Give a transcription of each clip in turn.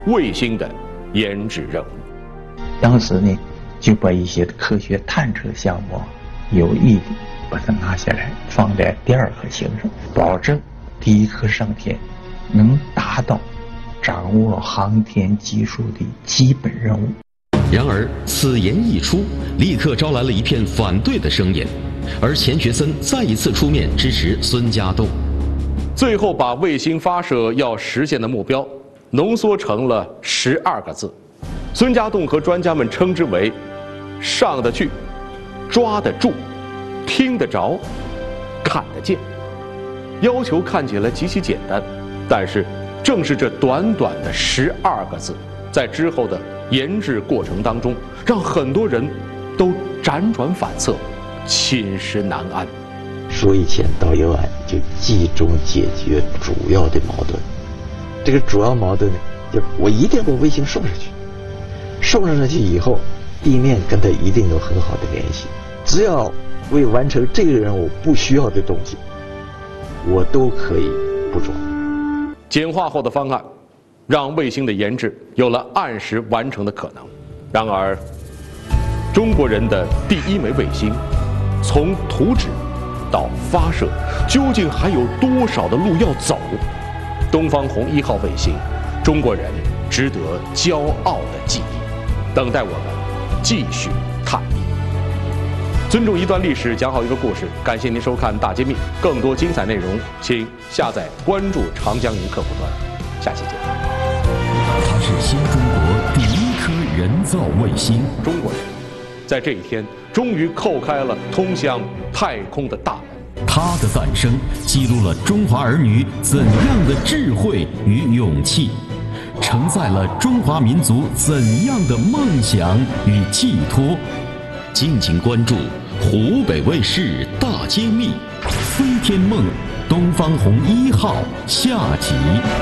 卫星的研制任务。 当时呢，就把一些科学探测项目有意的把它拿下来，放在第2颗星上，保证第1颗上天能达到掌握航天技术的基本任务。 然而，此言一出，立刻招来了一片反对的声音，而钱学森再一次出面支持孙家栋， 最后把卫星发射要实现的目标浓缩成了12个字。孙家栋和专家们称之为“上得去，抓得住，听得着，看得见”。要求看起来极其简单，但是正是这短短的12个字，在之后的研制过程当中，让很多人都辗转反侧，寝食难安。 说一千道一万，就集中解决主要的矛盾。这个主要矛盾呢，就是我一定把卫星送上去，送上去以后，地面跟它一定有很好的联系。只要为完成这个任务不需要的东西，我都可以不装。 简化后的方案，让卫星的研制有了按时完成的可能。然而，中国人的第1枚卫星，从图纸到发射，究竟还有多少的路要走？东方红1号卫星，中国人值得骄傲的记忆，等待我们继续探秘。尊重一段历史，讲好一个故事。感谢您收看《大揭秘》，更多精彩内容，请下载关注长江云客户端。下期见。 它是新中国第1颗人造卫星。 中国人在这一天终于叩开了通向太空的大门。 它的诞生记录了中华儿女怎样的智慧与勇气，承载了中华民族怎样的梦想与寄托。敬请关注湖北卫视大揭秘《飞天梦》东方红1号下集。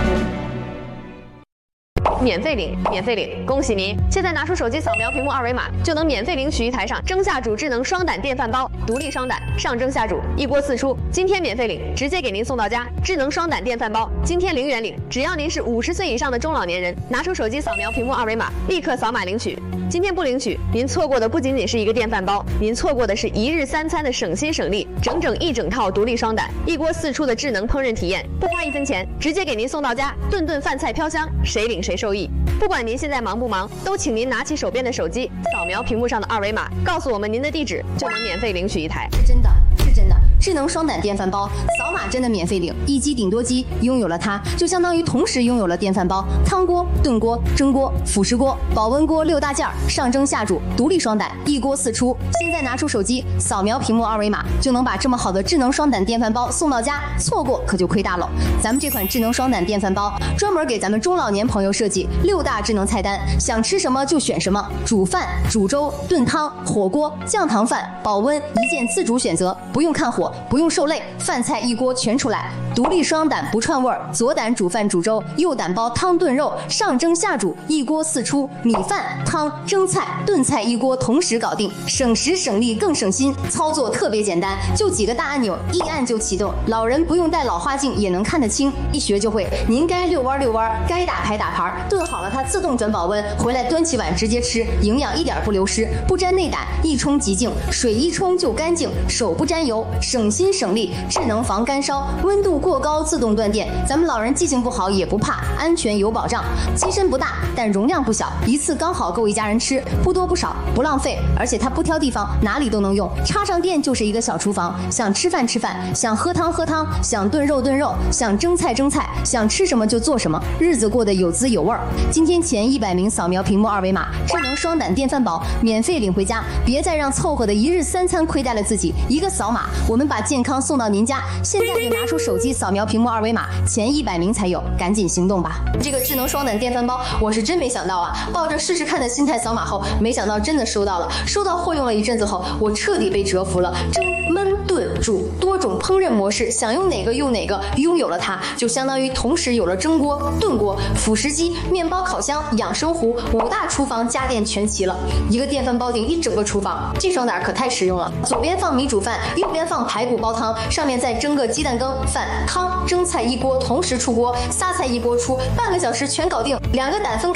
免费领，免费领！恭喜您！现在拿出手机扫描屏幕2维码，就能免费领取一台上蒸下煮智能双胆电饭煲，独立双胆，上蒸下煮，一锅4出。今天免费领，直接给您送到家。智能双胆电饭煲，今天0元领，只要您是50岁以上的中老年人，拿出手机扫描屏幕2维码，立刻扫码领取。今天不领取，您错过的不仅仅是一个电饭煲，您错过的是1日3餐的省心省力，一整套独立双胆，一锅4出的智能烹饪体验，不花1分钱，直接给您送到家，顿顿饭菜飘香，谁领谁受益。不管您现在忙不忙，都请您拿起手边的手机，扫描屏幕上的2维码，告诉我们您的地址，就能免费领取一台。 是真的，是真的。智能双胆电饭煲，扫码真的免费领，一机顶多机，拥有了它，就相当于同时拥有了电饭煲、汤锅、炖锅、蒸锅、辅食锅、保温锅6大件，上蒸下煮，独立双胆，一锅4出。现在拿出手机，扫描屏幕2维码，就能把这么好的智能双胆电饭煲送到家，错过可就亏大了。咱们这款智能双胆电饭煲，专门给咱们中老年朋友设计6大智能菜单，想吃什么就选什么，煮饭、煮粥、炖汤、火锅、酱糖饭、保温，一键自主选择，不用看火，不用受累，饭菜一锅全出来。独立双胆不串味儿，左胆煮饭煮粥，右胆煲汤炖肉，上蒸下煮，一锅4出，米饭、汤、蒸菜、炖菜一锅同时搞定，省时省力更省心，操作特别简单，就几个大按钮，一按就启动，老人不用戴老花镜也能看得清，一学就会。您该遛弯遛弯，该打牌打牌，炖好了它自动转保温，回来端起碗直接吃，营养一点不流失，不沾内胆，一冲即净，水一冲就干净，手不沾油，省心省力，智能防干烧，温度过高自动断电，咱们老人记性不好也不怕，安全有保障。机身不大，但容量不小，一次刚好够一家人吃，不多不少，不浪费，而且它不挑地方，哪里都能用，插上电就是一个小厨房，想吃饭吃饭，想喝汤喝汤，想炖肉炖肉，想蒸菜蒸菜，想吃什么就做什么，日子过得有滋有味儿。今天前100名扫描屏幕2维码，智能双胆电饭煲免费领回家，别再让凑合的1日3餐亏待了自己，一个扫码，我们把健康送到您家。现在就拿出手机扫描屏幕2维码，前100名才有，赶紧行动吧！这个智能双胆电饭煲，我是真没想到啊！抱着试试看的心态扫码后，没想到真的收到了。收到货用了一阵子后，我彻底被折服了。蒸、焖、炖、煮多种烹饪模式，想用哪个用哪个，拥有了它，就相当于同时有了蒸锅、炖锅、辅食机、面包烤箱、养生壶，5大厨房家电全齐了。一个电饭煲顶一整个厨房，这双胆可太实用了。左边放米煮饭，右边放排骨煲汤，上面再蒸个鸡蛋羹、饭、汤、蒸菜一锅同时出锅，仨菜一锅出，半个小时全搞定。2个胆分开。